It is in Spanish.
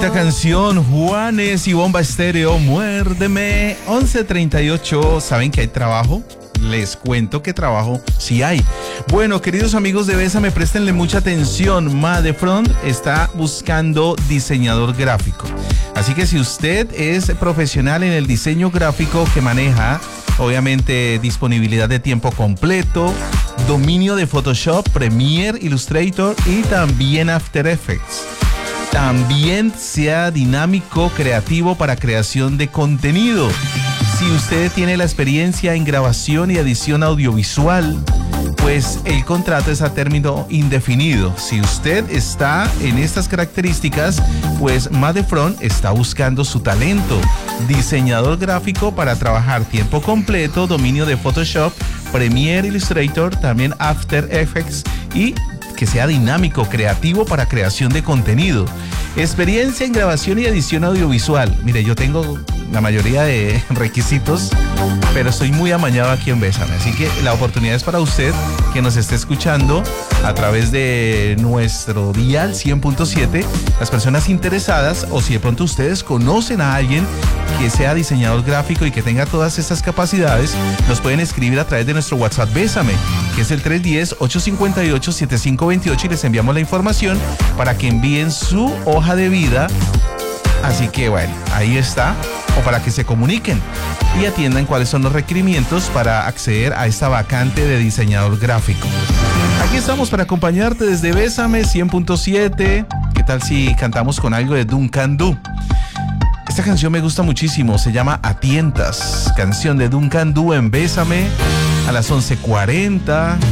Bonita canción, Juanes y Bomba Estéreo, Muérdeme. 11:38, ¿saben que hay trabajo? Les cuento que trabajo sí hay. Bueno, queridos amigos de Bésame, préstenle mucha atención. Madefront está buscando diseñador gráfico. Así que si usted es profesional en el diseño gráfico que maneja, obviamente, disponibilidad de tiempo completo, dominio de Photoshop, Premiere, Illustrator y también After Effects. También sea dinámico, creativo para creación de contenido. Si usted tiene la experiencia en grabación y edición audiovisual, pues el contrato es a término indefinido. Si usted está en estas características, pues Madefront está buscando su talento. Diseñador gráfico para trabajar tiempo completo, dominio de Photoshop, Premiere, Illustrator, también After Effects y que sea dinámico, creativo para creación de contenido. Experiencia en grabación y edición audiovisual. Mire, yo tengo la mayoría de requisitos, pero estoy muy amañado aquí en Bésame. Así que la oportunidad es para usted que nos esté escuchando a través de nuestro dial 100.7. Las personas interesadas, o si de pronto ustedes conocen a alguien que sea diseñador gráfico y que tenga todas estas capacidades, nos pueden escribir a través de nuestro WhatsApp Bésame, que es el 310-858-7528, y les enviamos la información para que envíen su hoja de vida. Así que bueno, ahí está, o para que se comuniquen y atiendan cuáles son los requerimientos para acceder a esta vacante de diseñador gráfico. Aquí estamos para acompañarte desde Bésame 100.7. ¿Qué tal si cantamos con algo de Duncan Du? Esta canción me gusta muchísimo, se llama A Tientas, canción de Duncan Du en Bésame a las 11:40.